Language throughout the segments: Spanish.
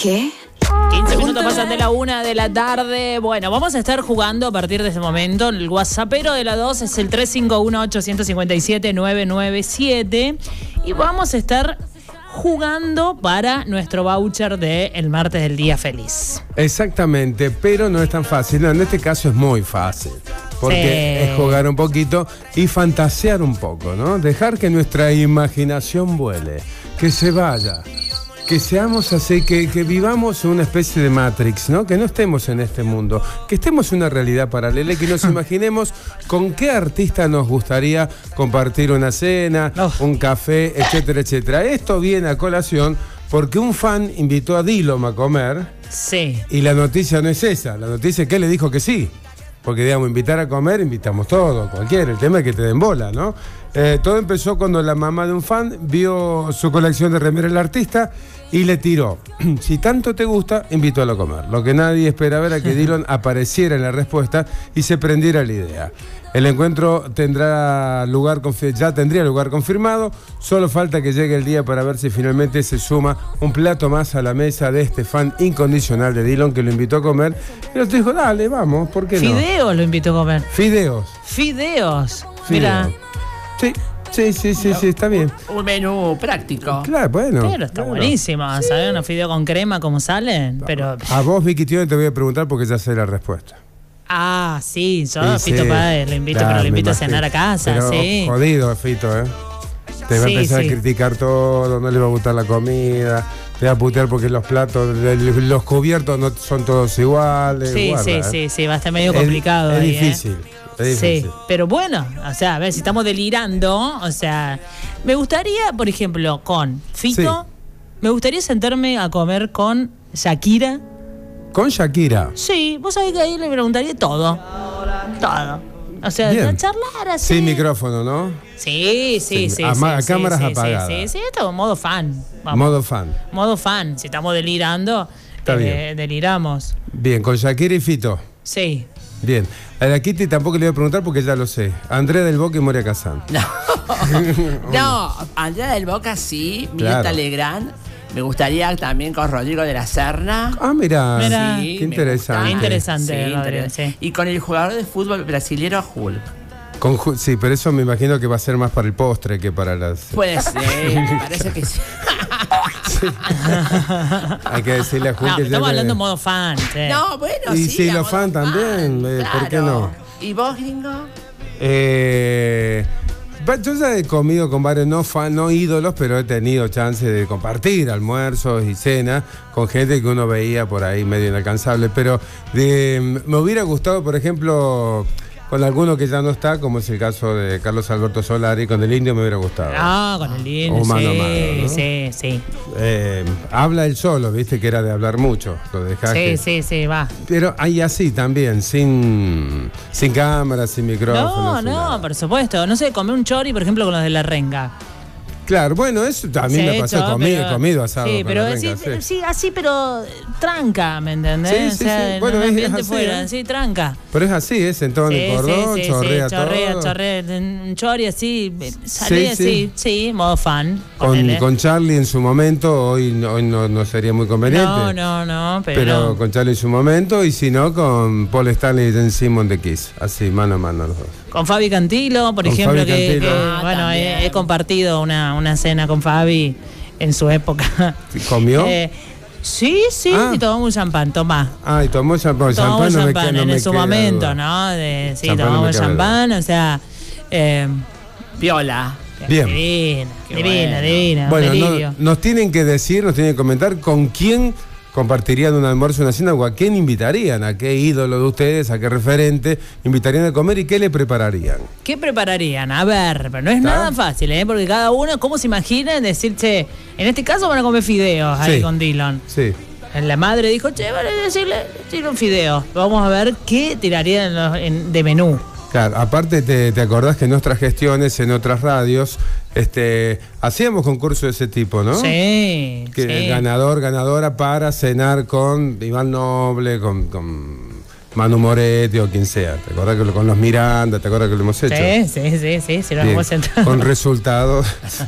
¿Qué? 15 minutos pasan de la 1 de la tarde. Bueno, vamos a estar jugando a partir de ese momento. El WhatsAppero de la 2 es el 351-857-997. Y vamos a estar jugando para nuestro voucher del martes del día feliz. Exactamente, pero no es tan fácil. No, en este caso es muy fácil. Porque es jugar un poquito y fantasear un poco, ¿no? Dejar que nuestra imaginación vuele, que se vaya. Que seamos así, que vivamos una especie de Matrix, ¿no? Que no estemos en este mundo, que estemos en una realidad paralela y que nos imaginemos con qué artista nos gustaría compartir una cena, un café, etcétera, etcétera. Esto viene a colación porque un fan invitó a Dillom a comer. Sí. Y la noticia no es esa, la noticia es que él le dijo que sí. Porque, digamos, invitar a comer, invitamos todo, cualquiera. El tema es que te den bola, ¿no? Todo empezó cuando la mamá de un fan vio su colección de remeras del artista y le tiró. Si tanto te gusta, invítalo a comer. Lo que nadie esperaba era que Dillom apareciera en la respuesta y se prendiera la idea. El encuentro ya tendría lugar confirmado. Solo falta que llegue el día para ver si finalmente se suma un plato más a la mesa de este fan incondicional de Dillom que lo invitó a comer. Y nos dijo, dale, vamos, ¿por qué no? Fideos lo invitó a comer. Fideos. Mira. Sí, está bien. Un menú práctico. Claro, bueno. Pero está buenísimo, ¿sabes? Unos fideos con crema, ¿cómo salen? Pero... A vos, Vicky Tío, te voy a preguntar porque ya sé la respuesta. Ah, sí, yo Fito Páez lo invito, claro, pero lo invito a cenar a casa, pero sí. Jodido, Fito, ¿eh? Te va a empezar a criticar todo, no le va a gustar la comida, te va a putear porque los platos, los cubiertos no son todos iguales. Sí, guarda, sí, va a estar medio complicado. Es ahí, difícil. Sí, pero bueno, o sea, a ver si estamos delirando, o sea, me gustaría, por ejemplo, con Fito, me gustaría sentarme a comer con Shakira. ¿Con Shakira? Sí, vos sabés que ahí le preguntaría todo. O sea, charlar así. Sin micrófono, ¿no? Sí. A cámaras apagadas. Sí, esto es modo fan. Modo fan. Si estamos delirando, está bien. Deliramos. Bien, con Shakira y Fito. Sí. Bien. A la Kitty tampoco le voy a preguntar porque ya lo sé. Andrea del Boca y Moria Kazan. No, Andrea del Boca sí, Mirta Legrand. Me gustaría también con Rodrigo de la Serna. Ah, mira. Sí, qué interesante. Qué interesante, Rodrigo, sí. Y con el jugador de fútbol brasilero Hulk. Sí, pero eso me imagino que va a ser más para el postre que para las... Puede ser, me parece que sí. Hay que decirle a Hulk que estamos hablando en modo fan. Sí. No, bueno, y sí, los fans también, claro. ¿Por qué no? ¿Y vos, gringo? Yo ya he comido con varios no ídolos, pero he tenido chance de compartir almuerzos y cenas con gente que uno veía por ahí medio inalcanzable. Pero me hubiera gustado, por ejemplo, con alguno que ya no está, como es el caso de Carlos Alberto Solari, con el Indio me hubiera gustado. Ah, con el Indio, o mano a mano, ¿no? Sí. Habla él solo, viste que era de hablar mucho. Lo dejaste. Sí, va. Pero ahí así también, sin cámara, sin micrófono. No, por supuesto. No sé, comer un chori, por ejemplo, con los de la renga. Claro, bueno, eso también me pasó, comido asado. Sí, pero así, pero tranca, ¿me entendés? Sí, o sea, bueno, en un ambiente así, fuera, sí, tranca. Pero es así, sentado en el cordón, chorrea todo. Chorrea, un chori así, salí así, modo fan. Con Charlie en su momento, hoy no sería muy conveniente. No, pero con Charlie en su momento, y si no, con Paul Stanley y Jen Simmons de Kiss, así, mano a mano los dos. Con Fabi Cantilo, por ejemplo, que bueno, he compartido una cena con Fabi en su época. ¿Comió? Sí, y tomamos un champán, tomá. Y tomó champán. Tomamos champán en su momento, ¿no? Sí, tomamos champán, o sea, viola. Bien. Divina. Bueno, nos tienen que decir, nos tienen que comentar con quién compartirían un almuerzo, una cena, o a quién invitarían, a qué ídolo de ustedes, a qué referente invitarían a comer y qué le prepararían. ¿Qué prepararían? A ver, pero no es nada fácil, porque cada uno, ¿cómo se imagina decirse? En este caso van a comer fideos ahí con Dillom. Sí. La madre dijo, vale, decirle un fideo. Vamos a ver qué tirarían de menú. Claro, aparte te acordás que en nuestras gestiones, en otras radios, hacíamos concursos de ese tipo, ¿no? Sí. Ganador, ganadora para cenar con Iván Noble, con Manu Moretti o quien sea. ¿Te acuerdas que con los Miranda, te acuerdas que lo hemos hecho? Sí, lo hemos hecho. Con resultados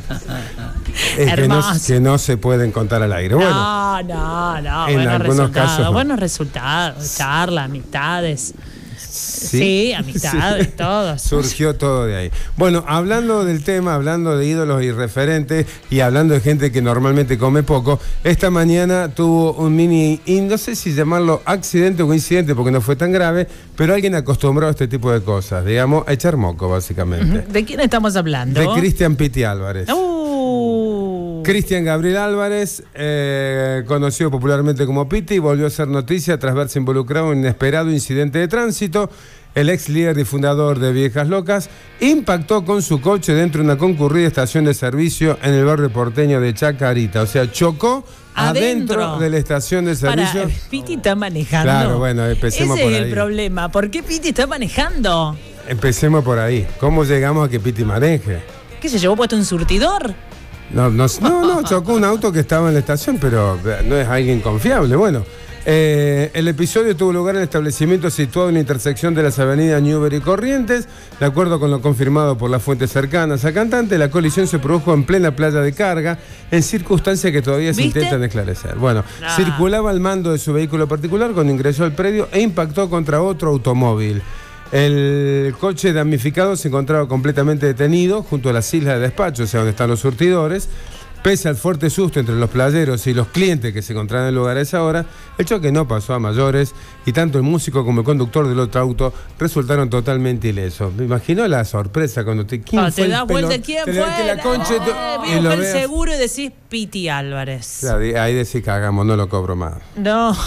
que no se pueden contar al aire. Bueno, no, en algunos casos. Buenos resultados, charla, amistades. Sí, amistades, todos. Surgió todo de ahí. Bueno, hablando del tema, hablando de ídolos y referentes y hablando de gente que normalmente come poco, esta mañana tuvo un mini, no sé si llamarlo accidente o incidente porque no fue tan grave, pero alguien acostumbrado a este tipo de cosas, digamos, a echar moco básicamente. ¿De quién estamos hablando? De Cristian Piti Álvarez. Cristian Gabriel Álvarez, conocido popularmente como Piti, volvió a ser noticia tras verse involucrado en un inesperado incidente de tránsito. El ex líder y fundador de Viejas Locas impactó con su coche dentro de una concurrida estación de servicio en el barrio porteño de Chacarita. O sea, chocó adentro de la estación de servicio. Piti está manejando. Claro, bueno, empecemos por ahí. Ese es el problema. ¿Por qué Piti está manejando? Empecemos por ahí. ¿Cómo llegamos a que Piti maneje? ¿Qué se llevó puesto un surtidor? No, chocó un auto que estaba en la estación, pero no es alguien confiable. Bueno, el episodio tuvo lugar en el establecimiento situado en la intersección de las avenidas Newbery y Corrientes. De acuerdo con lo confirmado por las fuentes cercanas a cantante, la colisión se produjo en plena playa de carga, en circunstancias que todavía se intentan esclarecer. Bueno, circulaba al mando de su vehículo particular cuando ingresó al predio e impactó contra otro automóvil. El coche damnificado se encontraba completamente detenido junto a las islas de despacho, o sea, donde están los surtidores. Pese al fuerte susto entre los playeros y los clientes que se encontraban en el lugar a esa hora, el choque no pasó a mayores y tanto el músico como el conductor del otro auto resultaron totalmente ilesos. Me imagino la sorpresa cuando te das vuelta, ¿quién fue? La concha y lo ves seguro y decís Piti Álvarez. Claro, ahí decís cagamos, no lo cobro más. No.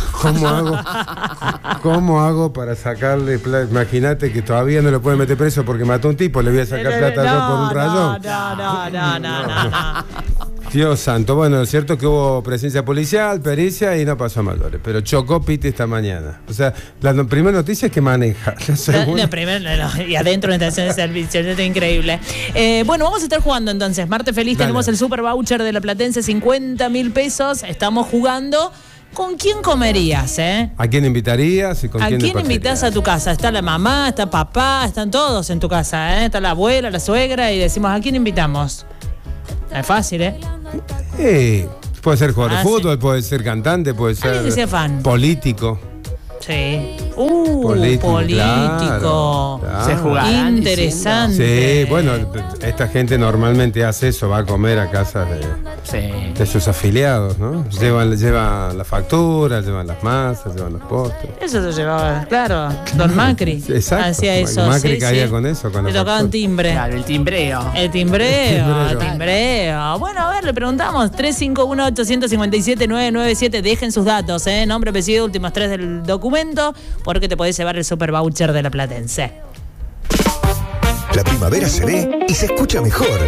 ¿Cómo hago para sacarle plata? Imagínate que todavía no lo pueden meter preso porque mató a un tipo, le voy a sacar plata yo por un rayón. No. Dios santo, bueno, lo cierto es que hubo presencia policial, pericia y no pasó a mayores, pero chocó Piti esta mañana. O sea, la primera noticia es que maneja. Y adentro de una estación de servicio, esto es increíble. Bueno, vamos a estar jugando entonces. Martes Feliz, tenemos el super voucher de La Platense, 50.000 pesos. Estamos jugando. ¿Con quién comerías, ¿A quién invitarías y con quién? ¿A quién invitas a tu casa? Está la mamá, está papá, están todos en tu casa, Está la abuela, la suegra y decimos, ¿a quién invitamos? Es fácil, puede ser jugador de fútbol, puede ser cantante, puede ser que sea fan. Político. Sí. Político. Claro. Se jugará. Interesante. Sí, bueno, esta gente normalmente hace eso, va a comer a casas de sus afiliados, ¿no? Llevan la factura, llevan las masas, llevan los postres. Eso se llevaba, claro. Don Macri. Exacto. Hacía eso. Macri caía con eso. Le tocaban timbre. Claro, el timbreo. El timbreo. Bueno, a ver, le preguntamos. 351-857-997. Dejen sus datos, nombre, apellido, últimos 3 del documento, porque te podés llevar el super voucher de La Platense. La primavera se ve y se escucha mejor.